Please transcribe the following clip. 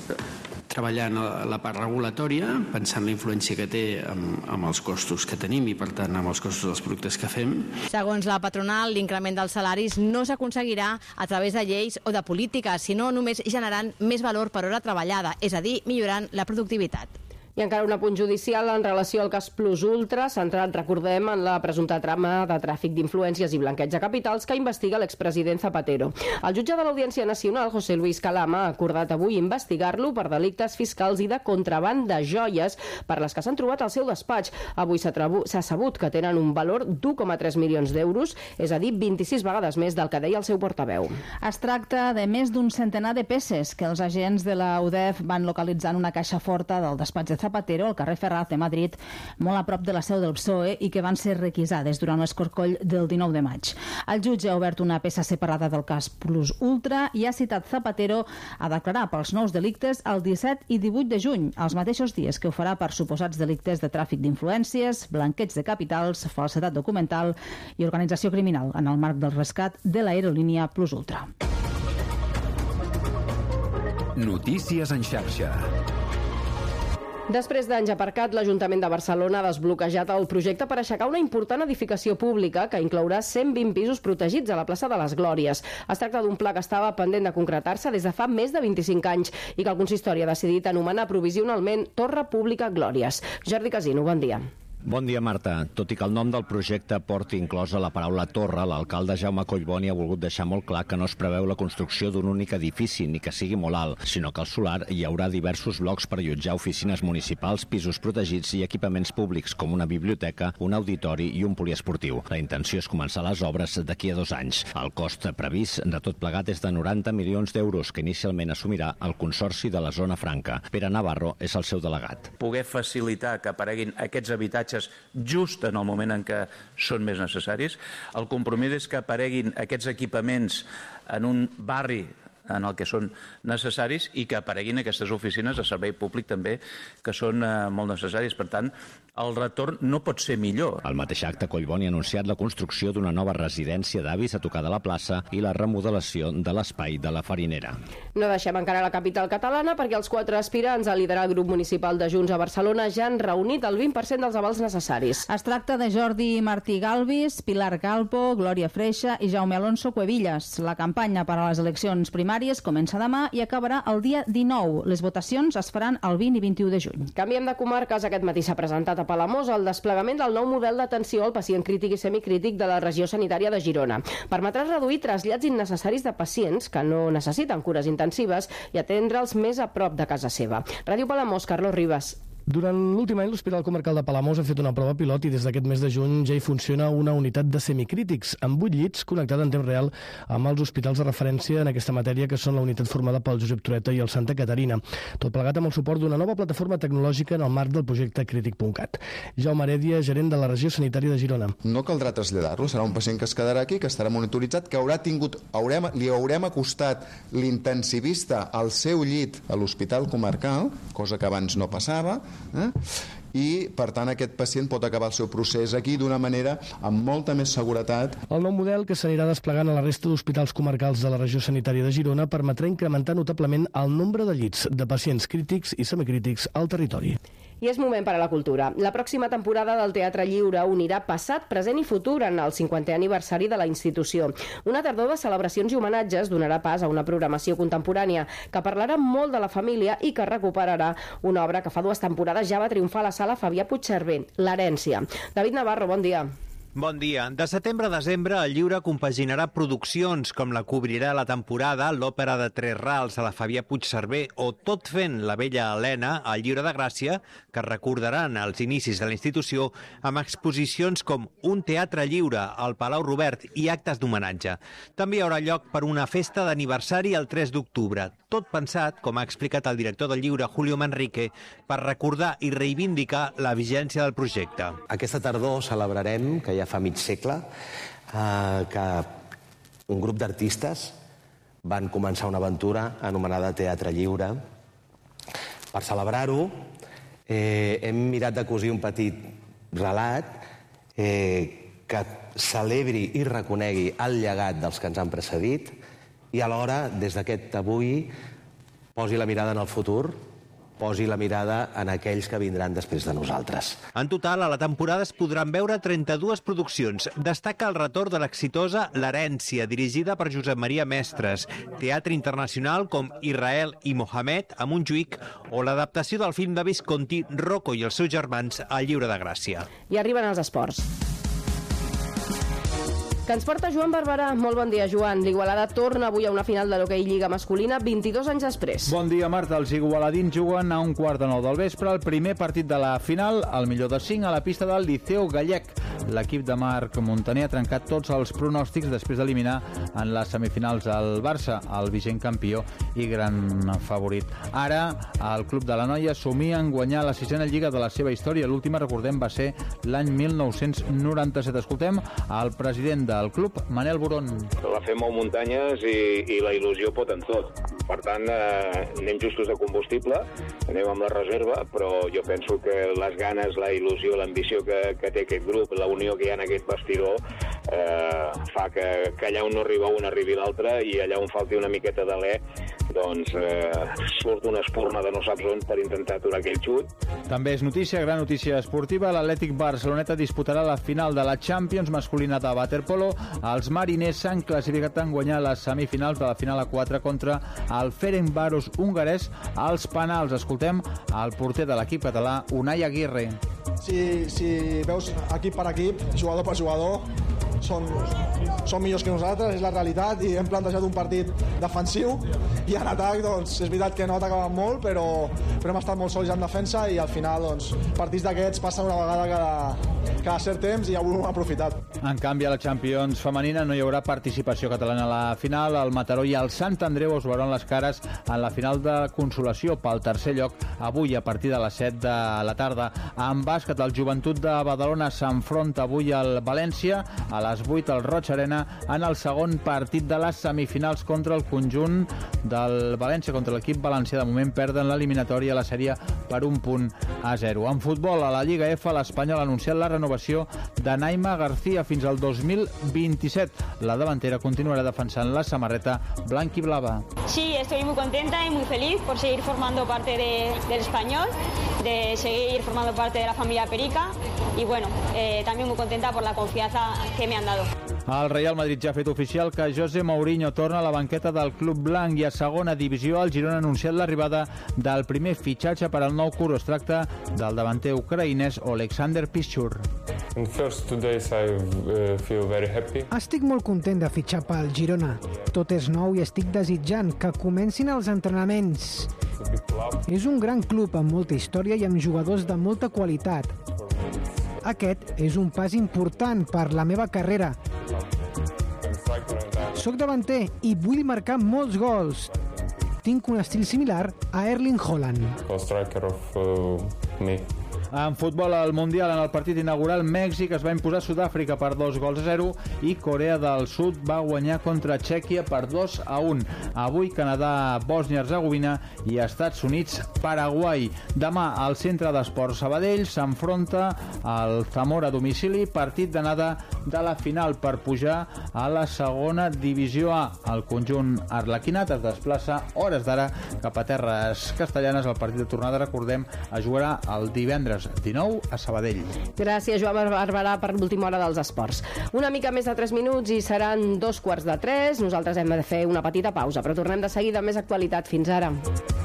treballant la part regulatòria, pensant la influència que té amb els costos que tenim i, per tant, amb els costos dels productes que fem. Segons la patronal, l'increment dels salaris no s'aconseguirà a través de lleis o de polítiques, sinó només generant més valor per hora treballada, és a dir, millorant la productivitat. I encara un apunt judicial en relació al cas Plus Ultra, centrat, recordem, en la presumpta trama de tràfic d'influències i blanqueig de capitals que investiga l'expresident Zapatero. El jutge de l'Audiència Nacional, José Luis Calama, ha acordat avui investigar-lo per delictes fiscals i de contraban de joies per les que s'han trobat al seu despatx. Avui s'ha sabut que tenen un valor d'1,3 milions d'euros, és a dir, 26 vegades més del que deia el seu portaveu. Es tracta de més d'un centenar de peces que els agents de la UDEF van localitzar en una caixa forta del despatx de Zapatero, al carrer Ferraz de Madrid, molt a prop de la seu del PSOE, i que van ser requisades durant l'escorcoll del 19 de maig. El jutge ha obert una peça separada del cas Plus Ultra i ha citat Zapatero a declarar pels nous delictes el 17 i 18 de juny, els mateixos dies que ho farà per suposats delictes de tràfic d'influències, blanqueig de capitals, falsedat documental i organització criminal en el marc del rescat de l'aerolínia Plus Ultra. Notícies en xarxa. Després d'anys aparcat, l'Ajuntament de Barcelona ha desbloquejat el projecte per aixecar una important edificació pública que inclourà 120 pisos protegits a la plaça de les Glòries. Es tracta d'un pla que estava pendent de concretar-se des de fa més de 25 anys i que el consistori ha decidit anomenar provisionalment Torre Pública Glòries. Jordi Casino, bon dia. Bon dia, Marta. Tot i que el nom del projecte porti inclosa la paraula torre, l'alcalde Jaume Collboni ha volgut deixar molt clar que no es preveu la construcció d'un únic edifici ni que sigui molt alt, sinó que al solar hi haurà diversos blocs per allotjar oficines municipals, pisos protegits i equipaments públics com una biblioteca, un auditori i un poliesportiu. La intenció és començar les obres d'aquí a 2 anys. El cost previst de tot plegat és de 90 milions d'euros que inicialment assumirà el Consorci de la Zona Franca. Pere Navarro és el seu delegat. Poder facilitar que apareguin aquests habitatges just en el moment en què són més necessaris. El compromís és que apareguin aquests equipaments en un barri en el que són necessaris i que apareguin aquestes oficines de servei públic també, que són molt necessaris. Per tant, el retorn no pot ser millor. Al mateix acte, Collboni ha anunciat la construcció d'una nova residència d'avis a tocar de la plaça i la remodelació de l'espai de la Farinera. No deixem encara la capital catalana perquè els 4 aspirants a liderar el grup municipal de Junts a Barcelona ja han reunit el 20% dels avals necessaris. Es tracta de Jordi Martí Galvis, Pilar Calpo, Glòria Freixa i Jaume Alonso Cuevillas. La campanya per a les eleccions primàries comença demà i acabarà el dia 19. Les votacions es faran el 20 i 21 de juny. Canviem de comarques. Aquest matí s'ha presentat a Palamós el desplegament del nou model d'atenció al pacient crític i semicrític de la regió sanitària de Girona. Permetrà reduir trasllats innecessaris de pacients que no necessiten cures intensives i atendre'ls més a prop de casa seva. Ràdio Palamós, Carlos Ribas. Durant l'últim any, l'Hospital Comarcal de Palamós ha fet una prova pilot i des d'aquest mes de juny ja hi funciona una unitat de semicrítics amb 8 llits connectada en temps real amb els hospitals de referència en aquesta matèria, que són la unitat formada pel Josep Trueta i el Santa Caterina. Tot plegat amb el suport d'una nova plataforma tecnològica en el marc del projecte Crític.cat. Jaume Heredia, gerent de la regió sanitària de Girona. No caldrà traslladar-lo, serà un pacient que es quedarà aquí, que estarà monitoritzat, que li haurem acostat l'intensivista al seu llit a l'Hospital Comarcal, cosa que abans no passava, i per tant aquest pacient pot acabar el seu procés aquí d'una manera amb molta més seguretat. El nou model, que s'anirà desplegant a la resta d'hospitals comarcals de la regió sanitària de Girona, permetrà incrementar notablement el nombre de llits de pacients crítics i semicrítics al territori. I és moment per a la cultura. La pròxima temporada del Teatre Lliure unirà passat, present i futur en el 50è aniversari de la institució. Una tardor de celebracions i homenatges donarà pas a una programació contemporània que parlarà molt de la família i que recuperarà una obra que fa 2 temporades ja va triomfar a la sala Fabià Puigcerver, L'herència. David Navarro, bon dia. Bon dia. De setembre a desembre, el Lliure compaginarà produccions com la Cobrirà la temporada, l'òpera de 3 rals a la Fabià Puigcerver o Tot fent la vella Helena al Lliure de Gràcia, que recordaran els inicis de la institució amb exposicions com Un teatre lliure al Palau Robert i actes d'homenatge. També hi haurà lloc per una festa d'aniversari el 3 d'octubre, tot pensat, com ha explicat el director del Lliure, Julio Manrique, per recordar i reivindicar la vigència del projecte. Aquesta tardor celebrarem, que ja fa mig segle, que un grup d'artistes van començar una aventura anomenada Teatre Lliure. Per celebrar-ho, hem mirat de cosir un petit relat que celebri i reconegui el llegat dels que ens han precedit i alhora, des d'aquest avui, posi la mirada en el futur, posi la mirada en aquells que vindran després de nosaltres. En total, a la temporada es podran veure 32 produccions. Destaca el retorn de l'exitosa L'herència, dirigida per Josep Maria Mestres, teatre internacional com Israel i Mohamed, a Montjuïc, o l'adaptació del film de Visconti, Rocco i els seus germans, al Lliure de Gràcia. I arriben els esports. Que ens porta Joan Barberà. Molt bon dia, Joan. L'Igualada torna avui a una final de l'hoquei Lliga masculina 22 anys després. Bon dia, Marta. Els igualadins juguen a 1:15 del vespre el primer partit de la final, el millor de 5, a la pista del Liceu Gallec. L'equip de Marc Montaner ha trencat tots els pronòstics després d'eliminar en les semifinals el Barça, el vigent campió i gran favorit. Ara, el club de la Noia somia en guanyar la 6a Lliga de la seva història. L'última, recordem, va ser l'any 1997. Escoltem el president del club, Manel Boron. La fem molt muntanyes i la il·lusió pot en tot. Per tant, anem justos de combustible, anem amb la reserva, però jo penso que les ganes, la il·lusió, l'ambició que té aquest grup, la unió que hi ha en aquest vestidor, fa que allà on no arriba un arribi l'altre i allà on falti una miqueta d'alè, doncs surt una espurna de no saps on per intentar aturar aquell xut. També és notícia, gran notícia esportiva, l'Atlètic Barceloneta disputarà la final de la Champions masculina de waterpolo. Els mariners s'han classificat en guanyar les semifinals de la final a 4 contra el Ferencváros hongarès als penals. Escoltem el porter de l'equip català, Unai Aguirre. Si veus equip per equip, jugador per jugador, són millors que nosaltres, és la realitat, i hem plantejat un partit defensiu i en atac, doncs, és veritat que no atacàvem molt, però hem estat molt sòlids en defensa i al final, doncs, partits d'aquests passen una vegada cada cert temps i avui ho hem aprofitat. En canvi, a la Champions femenina no hi haurà participació catalana a la final. El Mataró i el Sant Andreu es veuran les cares en la final de consolació pel tercer lloc avui a partir de les 7 de la tarda. En bàsquet, el Joventut de Badalona s'enfronta avui al València a les 8 al Roig Arena en el segon partit de les semifinals contra el conjunt del València, contra l'equip valencià. De moment perden l'eliminatòria a la sèrie per 1-0. En futbol, a la Lliga F, l'Espanyol ha anunciat la renovació de Naima García fins al 2027. La davantera continuarà defensant la samarreta blanquiblava. Sí, estoy muy contenta y muy feliz por seguir formando parte del Español, de seguir formando parte de la familia Perica y bueno, también muy contenta por la confianza que me han dado. El Real Madrid ja ha fet oficial que José Mourinho torna a la banqueta del club blanc, i a segona divisió el Girona ha anunciat l'arribada del primer fitxatge per al nou curs. Es tracta del davanter ucraïnès Oleksandr Piszczur. Estic molt content de fitxar pel Girona. Tot és nou i estic desitjant que comencin els entrenaments. És un gran club amb molta història i amb jugadors de molta qualitat. Aquest és un pas important per la meva carrera. Soc davanter i vull marcar molts gols. Tinc un estil similar a Erling Haaland. En futbol, al Mundial, en el partit inaugural, Mèxic es va imposar a Sud-àfrica per 2-0 i Corea del Sud va guanyar contra Txèquia per 2-1. Avui, Canadà, Bòsnia-Hercegovina i Estats Units, Paraguai. Demà, al Centre d'Esports Sabadell s'enfronta al Zamora a domicili, partit d'anada de la final per pujar a la segona divisió A. El conjunt arlequinat es desplaça hores d'ara cap a terres castellanes. El partit de tornada, recordem, es jugarà el divendres 19 a Sabadell. Gràcies, Joan Barberà, per l'última hora dels esports. Una mica més de 3 minuts i seran 2:15. Nosaltres hem de fer una petita pausa, però tornem de seguida amb més actualitat. Fins ara.